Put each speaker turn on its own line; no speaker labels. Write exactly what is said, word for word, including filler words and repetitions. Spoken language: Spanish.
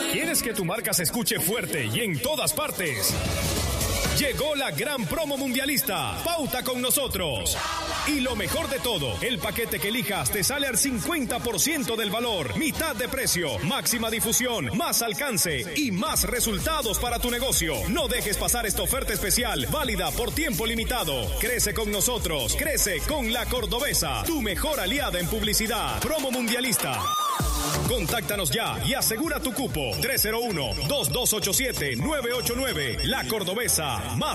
¿Quieres que tu marca se escuche fuerte y en todas partes? Llegó la gran promo mundialista. Pauta con nosotros. Y lo mejor de todo, el paquete que elijas te sale al cincuenta por ciento del valor. Mitad de precio, máxima difusión, más alcance y más resultados para tu negocio. No dejes pasar esta oferta especial, válida por tiempo limitado. Crece con nosotros, crece con La Cordobesa, tu mejor aliada en publicidad. Promo mundialista. Contáctanos ya y asegura tu cupo. tres cero uno, dos dos ocho siete, nueve ocho nueve. La Cordobesa, más